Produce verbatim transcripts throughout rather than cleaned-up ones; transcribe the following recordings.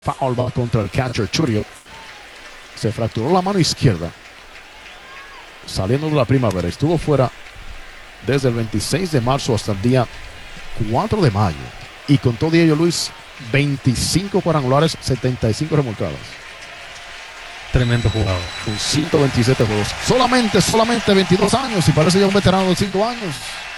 Foul va contra el catcher Churio. Se fracturó la mano izquierda. Saliendo de la primavera. Estuvo fuera desde el veintiséis de marzo hasta el día cuatro de mayo. Y con todo ello, Luis, veinticinco cuadrangulares, setenta y cinco remolcadas. Tremendo jugador. Con ciento veintisiete juegos. Solamente, solamente veintidós años. Y parece ya un veterano de cinco años.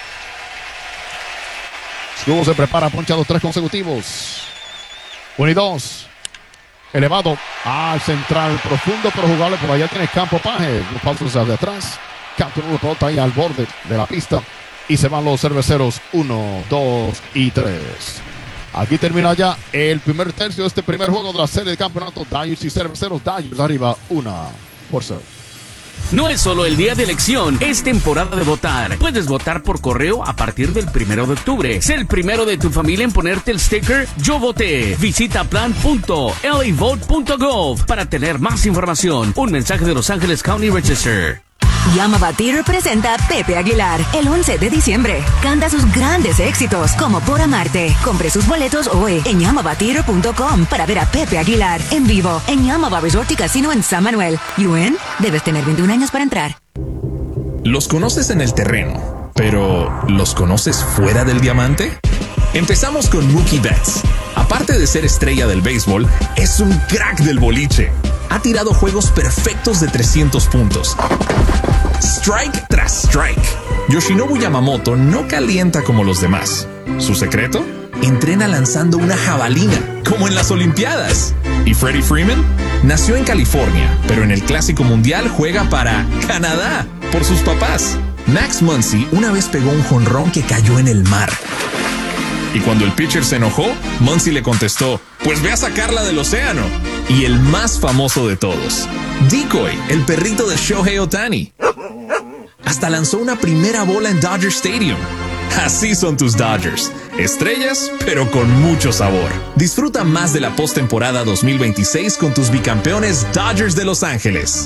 Luego se prepara, ponchado tres consecutivos. Uno y dos. Elevado al central, profundo pero jugable. Por allá tiene campo Paje. Los pasos hacia atrás. Captura una pelota ahí al borde de la pista. Y se van los cerveceros. Uno, dos y tres. Aquí termina ya el primer tercio de este primer juego de la serie de campeonato. Dyers y cerveceros. Dyers arriba, una por cero. No es solo el día de elección, es temporada de votar. Puedes votar por correo a partir del primero de octubre. Sé el primero de tu familia en ponerte el sticker Yo Voté. Visita plan punto l a vote punto gov para tener más información. Un mensaje de Los Ángeles County Register. Yamava Theater presenta Pepe Aguilar el once de diciembre. Canta sus grandes éxitos como Por Amarte. Compre sus boletos hoy en yamava theater punto com para ver a Pepe Aguilar en vivo en Yamava Resort y Casino en San Manuel. ¿U N? Debes tener veintiún años para entrar. Los conoces en el terreno, pero ¿los conoces fuera del diamante? Empezamos con Mookie Betts. Aparte de ser estrella del béisbol, es un crack del boliche. Ha tirado juegos perfectos de trescientos puntos. Strike tras strike. Yoshinobu Yamamoto no calienta como los demás. ¿Su secreto? Entrena lanzando una jabalina, como en las Olimpiadas. ¿Y Freddie Freeman? Nació en California, pero en el Clásico Mundial juega para Canadá, por sus papás. Max Muncy una vez pegó un jonrón que cayó en el mar. Y cuando el pitcher se enojó, Muncy le contestó, pues ve a sacarla del océano. Y el más famoso de todos, Decoy, el perrito de Shohei Ohtani. Hasta lanzó una primera bola en Dodger Stadium. Así son tus Dodgers. Estrellas, pero con mucho sabor. Disfruta más de la postemporada dos mil veintiséis con tus bicampeones Dodgers de Los Ángeles.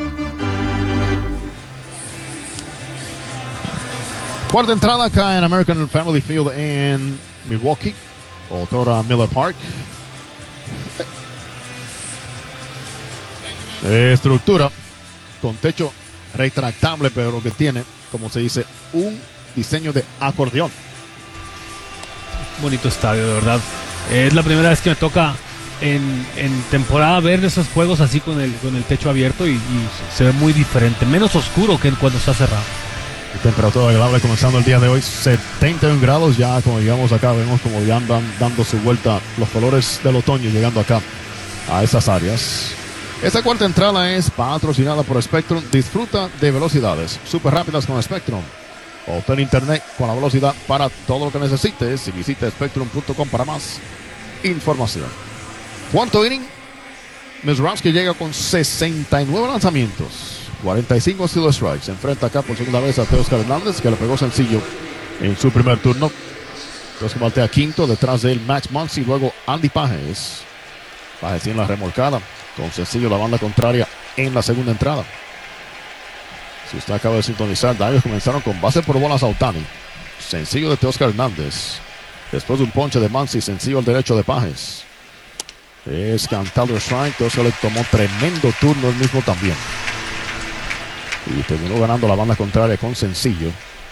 Cuarta entrada acá en American Family Field en Milwaukee. Autora Miller Park. Estructura con techo retractable, pero lo que tiene, como se dice, un diseño de acordeón. Bonito estadio, de verdad. Es la primera vez que me toca en, en temporada ver esos juegos así con el, con el techo abierto y, y se ve muy diferente, menos oscuro que cuando está cerrado. Temperatura agradable comenzando el día de hoy, setenta y un grados. Ya como llegamos acá, vemos como ya andan dando su vuelta los colores del otoño, llegando acá a esas áreas. Esta cuarta entrada es patrocinada por Spectrum. Disfruta de velocidades súper rápidas con Spectrum. Obtén internet con la velocidad para todo lo que necesites y visita spectrum punto com para más información. Cuarto inning, Mizransky llega con sesenta y nueve lanzamientos, cuarenta y cinco steal strikes. Se enfrenta acá por segunda vez a Teoscar Hernández, que le pegó sencillo en su primer turno. Teoscar batea quinto, detrás de él Max Muncy, luego Andy Pages. Pages tiene la remolcada, con sencillo la banda contraria en la segunda entrada. Si usted acaba de sintonizar, Dyers comenzaron con base por bolas a Ohtani. Sencillo de Teoscar Hernández. Después de un ponche de Muncy, sencillo al derecho de Pages. Es cantado el strike. Teoscar le tomó tremendo turno él mismo también. Y terminó ganando la banda contraria con sencillo.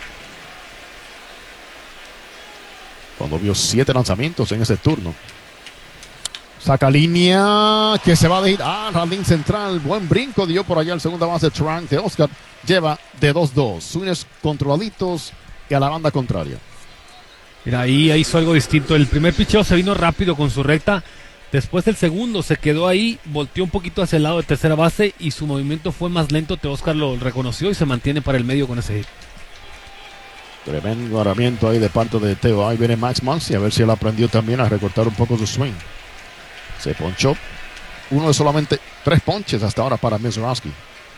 Cuando vio siete lanzamientos en ese turno. Saca línea que se va de ir. Ah, jardín central. Buen brinco dio por allá el segunda base Trank. Teoscar lleva de dos dos. Swings controladitos y a la banda contraria. Mira, ahí hizo algo distinto. El primer picheo se vino rápido con su recta. Después del segundo se quedó ahí, volteó un poquito hacia el lado de tercera base y su movimiento fue más lento. Teoscar lo reconoció y se mantiene para el medio con ese hit. Tremendo agarramiento ahí de parte de Teo. Ahí viene Max Muncy a ver si él aprendió también a recortar un poco su swing. Se ponchó. Uno de solamente tres ponches hasta ahora para Mizransky.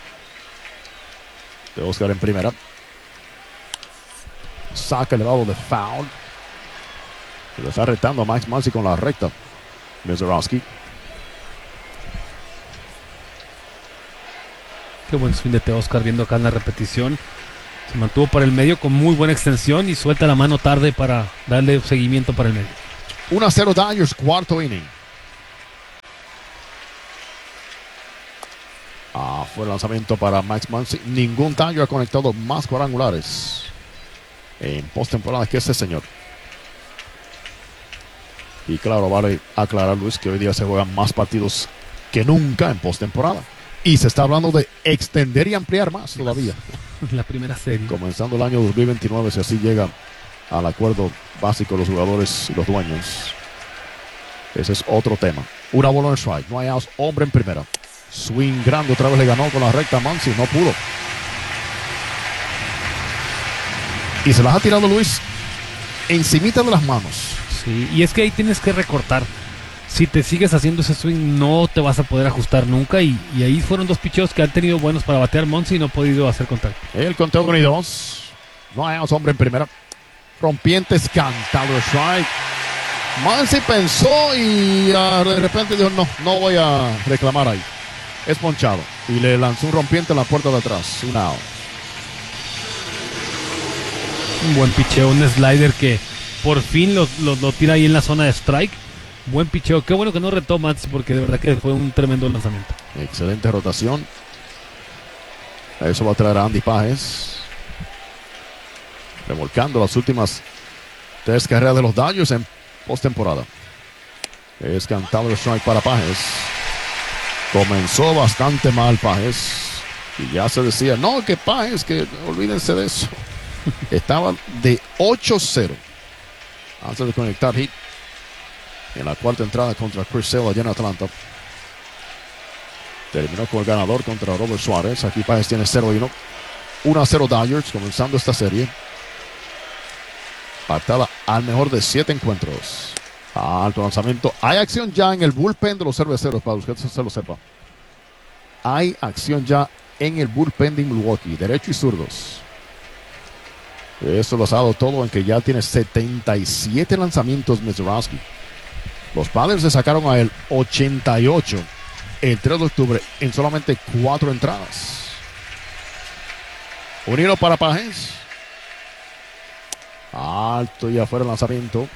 Teoscar en primera. Saca elevado de foul. Se lo está retando a Max Muncy con la recta. Mizransky. Qué buen swing de Teoscar viendo acá en la repetición. Se mantuvo para el medio con muy buena extensión y suelta la mano tarde para darle seguimiento para el medio. uno a cero Dodgers, cuarto inning. Ah, fue el lanzamiento para Max Muncy. Ningún Dodger ha conectado más cuadrangulares en postemporada que este señor. Y claro, vale aclarar, Luis, que hoy día se juegan más partidos que nunca en postemporada. Y se está hablando de extender y ampliar más todavía. La primera serie. Comenzando el año dos mil veintinueve, si así llega al acuerdo básico de los jugadores y los dueños. Ese es otro tema. Una bola en strike. No hay outs. Hombre en primera. Swing grande. Otra vez le ganó con la recta Muncy. No pudo. Y se las ha tirado Luis encimita de las manos. Sí, y es que ahí tienes que recortar. Si te sigues haciendo ese swing, no te vas a poder ajustar nunca. Y, y ahí fueron dos picheos que han tenido buenos para batear Muncy y no ha podido hacer contacto. El conteo con y dos. No hay outs. Hombre en primera. Rompientes cantado strike. Muncy pensó y uh, de repente dijo: no, no voy a reclamar ahí. Es ponchado. Y le lanzó un rompiente en la puerta de atrás. Un out. Un buen picheo, un slider que por fin lo, lo, lo tira ahí en la zona de strike. Buen picheo. Qué bueno que no retó Muncy, porque de verdad que fue un tremendo lanzamiento. Excelente rotación. Eso va a traer a Andy Páez. Remolcando las últimas tres carreras de los Dodgers en postemporada. Es cantado el strike para Páez. Comenzó bastante mal Páez. Y ya se decía, no, que Páez, que olvídense de eso. Estaba de ocho cero antes de conectar hit en la cuarta entrada contra Chris Sale allá en Atlanta. Terminó con el ganador contra Robert Suárez. Aquí Páez tiene cero y uno. uno a cero Dodgers comenzando esta serie. Pactada al mejor de siete encuentros. Alto lanzamiento. Hay acción ya en el bullpen de los cerveceros, para que usted se lo sepa. Hay acción ya en el bullpen de Milwaukee, derecho y zurdos. Esto lo ha dado todo en que ya tiene setenta y siete lanzamientos Mizorowski. Los Padres le sacaron a él ochenta y ocho el tres de octubre en solamente cuatro entradas. Un hilo para Páez. Alto y afuera el lanzamiento.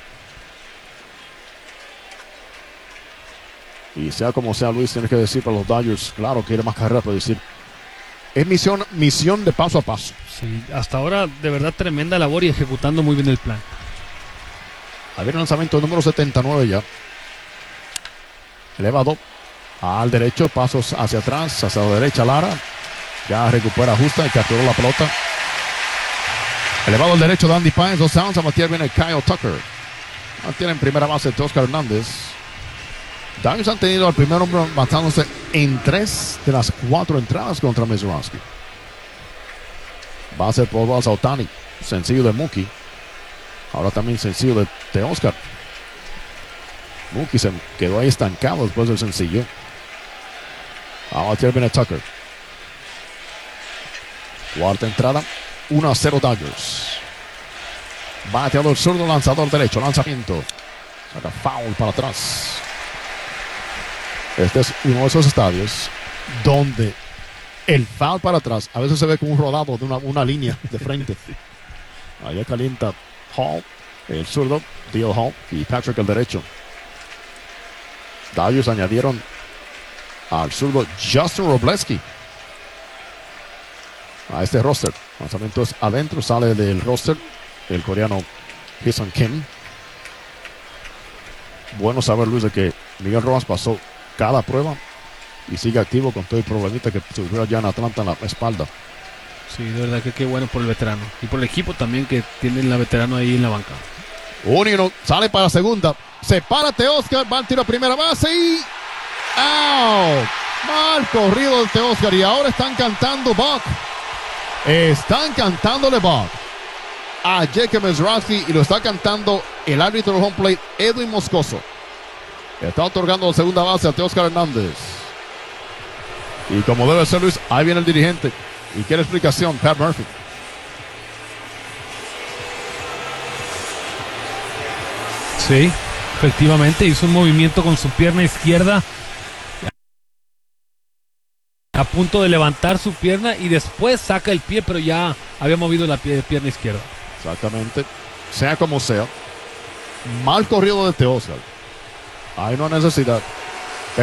Y sea como sea, Luis, tienes que decir para los Dodgers, claro, quiere más carrera, pero decir, es misión, misión de paso a paso. Sí, hasta ahora de verdad tremenda labor y ejecutando muy bien el plan. A ver el lanzamiento número setenta y nueve ya. Elevado al derecho, pasos hacia atrás, hacia la derecha Lara. Ya recupera justa y capturó la pelota. Elevado al derecho de Andy Páez, dos outs, a batear viene Kyle Tucker. Mantiene en primera base Teoscar Hernández. Dodgers han tenido al primer hombre matándose en tres de las cuatro entradas contra Mizorowski. Base por bolas a Ohtani. Sencillo de Mookie. Ahora también sencillo de Teoscar. Mookie se quedó ahí estancado después del sencillo. A batear viene Tucker. Cuarta entrada. uno a cero Dodgers. Bateador zurdo, lanzador derecho. Lanzamiento. Saca foul para atrás. Este es uno de esos estadios donde el foul para atrás a veces se ve como un rodado de una, una línea de frente. Allá calienta Hall, el zurdo, Dale Hall, y Patrick el derecho. Dodgers añadieron al zurdo Justin Robleski a este roster. Lanzamiento es adentro, sale del roster el coreano Hyun Kim. Bueno saber, Luis, de que Miguel Rojas pasó cada prueba y sigue activo con todo el problemita que sufrió allá en Atlanta en la espalda. Sí, de verdad que qué bueno por el veterano y por el equipo también, que tienen la veterano ahí en la banca. Un y uno, sale para segunda, se para Teoscar, va al tiro a primera base y ¡out! Mal corrido de Teoscar y ahora están cantando Buck. Están cantándole Buck a Jacob Mizorowski y lo está cantando el árbitro del home plate, Edwin Moscoso. Está otorgando la segunda base a Teoscar Hernández. Y como debe ser, Luis, ahí viene el dirigente. Y quiere explicación, Pat Murphy. Sí, efectivamente, hizo un movimiento con su pierna izquierda a punto de levantar su pierna y después saca el pie, pero ya había movido la pie, pierna izquierda. Exactamente. Sea como sea, mal corrido de Teoscar. Hay una necesidad